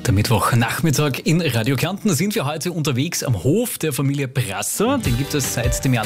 Der Mittwochnachmittag in Radio Kärnten sind wir heute unterwegs am Hof der Familie Brasser. Den gibt es seit dem Jahr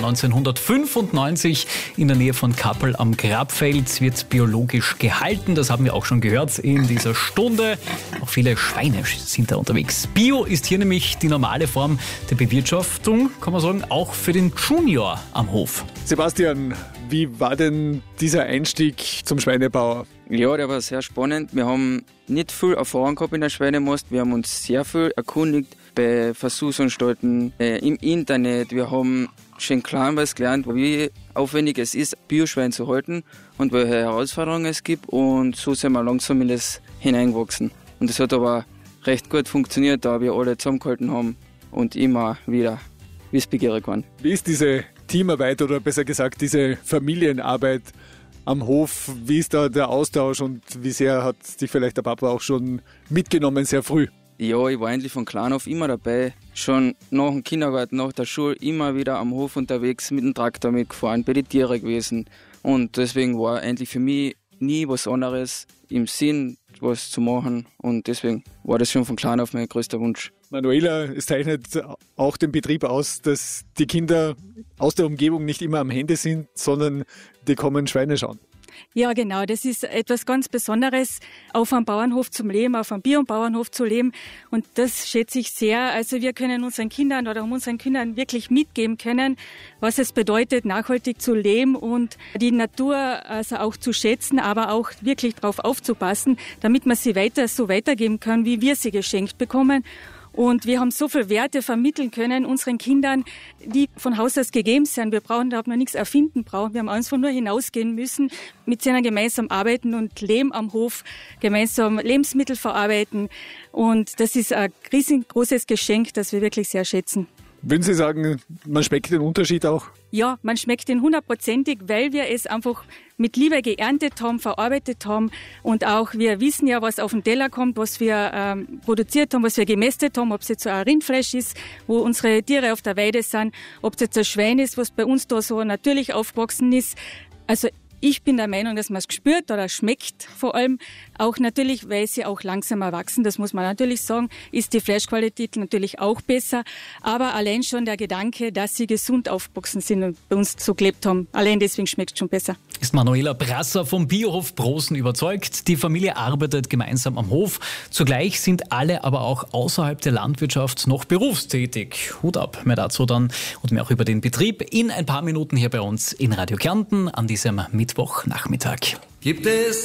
1995 in der Nähe von Kappel am Grabfeld. Wird biologisch gehalten, das haben wir auch schon gehört in dieser Stunde. Auch viele Schweine sind da unterwegs. Bio ist hier nämlich die normale Form der Bewirtschaftung, kann man sagen, auch für den Junior am Hof. Sebastian, wie war denn dieser Einstieg zum Schweinebauer? Ja, der war sehr spannend. Wir haben nicht viel Erfahrung gehabt in der Schweinemast. Wir haben uns sehr viel erkundigt bei Versuchsanstalten, im Internet. Wir haben schon klein was gelernt, wie aufwendig es ist, Bioschwein zu halten und welche Herausforderungen es gibt. Und so sind wir langsam in das hineingewachsen. Und das hat aber recht gut funktioniert, da wir alle zusammengehalten haben und immer wieder wissbegierig waren. Wie ist diese Teamarbeit oder besser gesagt diese Familienarbeit am Hof? Wie ist da der Austausch und wie sehr hat dich vielleicht der Papa auch schon mitgenommen, sehr früh? Ja, ich war eigentlich von klein auf immer dabei. Schon nach dem Kindergarten, nach der Schule immer wieder am Hof unterwegs, mit dem Traktor mitgefahren, bei den Tieren gewesen. Und deswegen war eigentlich für mich nie was anderes im Sinn, was zu machen. Und deswegen war das schon von klein auf mein größter Wunsch. Manuela, es zeichnet auch den Betrieb aus, dass die Kinder aus der Umgebung nicht immer am Handy sind, sondern die kommen Schweine schauen. Ja, genau. Das ist etwas ganz Besonderes, auf einem Bauernhof zu leben, auf einem Bio-Bauernhof zu leben. Und das schätze ich sehr. Also wir können unseren Kindern oder unseren Kindern wirklich mitgeben können, was es bedeutet, nachhaltig zu leben und die Natur also auch zu schätzen, aber auch wirklich darauf aufzupassen, damit man sie so weitergeben kann, wie wir sie geschenkt bekommen. Und wir haben so viele Werte vermitteln können unseren Kindern, die von Haus aus gegeben sind. Wir brauchen da noch nichts erfinden brauchen. Wir haben einfach nur hinausgehen müssen, mit ihnen gemeinsam arbeiten und leben am Hof, gemeinsam Lebensmittel verarbeiten. Und das ist ein riesengroßes Geschenk, das wir wirklich sehr schätzen. Würden Sie sagen, man schmeckt den Unterschied auch? Ja, man schmeckt den 100%, weil wir es einfach mit Liebe geerntet haben, verarbeitet haben und auch wir wissen ja, was auf den Teller kommt, was wir produziert haben, was wir gemästet haben, ob es jetzt so ein Rindfleisch ist, wo unsere Tiere auf der Weide sind, ob es jetzt ein Schwein ist, was bei uns da so natürlich aufgewachsen ist. Also ich bin der Meinung, dass man es gespürt oder schmeckt vor allem. Auch natürlich, weil sie auch langsamer wachsen, das muss man natürlich sagen, ist die Fleischqualität natürlich auch besser. Aber allein schon der Gedanke, dass sie gesund aufgewachsen sind und bei uns so gelebt haben, allein deswegen schmeckt es schon besser. Ist Manuela Brasser vom Biohof Brosen überzeugt. Die Familie arbeitet gemeinsam am Hof. Zugleich sind alle aber auch außerhalb der Landwirtschaft noch berufstätig. Hut ab, mehr dazu dann und mehr auch über den Betrieb in ein paar Minuten hier bei uns in Radio Kärnten an diesem Mittwochnachmittag. Gibt es